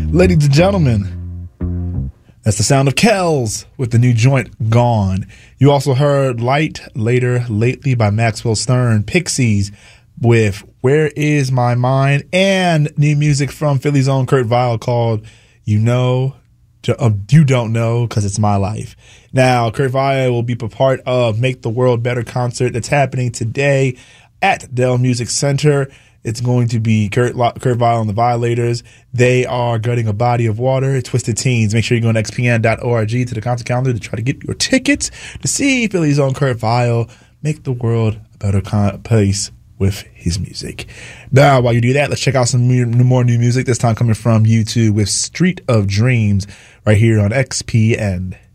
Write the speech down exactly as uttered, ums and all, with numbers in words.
Ladies and gentlemen, that's the sound of Kells with the new joint Gone. You also heard Light, Later, Lately by Maxwell Stern, Pixies with Where Is My Mind, and new music from Philly's own Kurt Vile called You Know, You Don't Know, Because It's My Life. Now, Kurt Vile will be a part of Make the World Better concert that's happening today at Dell Music Center. It's going to be Kurt, Kurt Vile and the Violators. They are gutting a body of water. Twisted Teens. Make sure you go on x p n dot org to the concert calendar to try to get your tickets to see Philly's own Kurt Vile make the world a better con- place with his music. Now, while you do that, let's check out some more new music, this time coming from U two with Street of Dreams right here on X P N.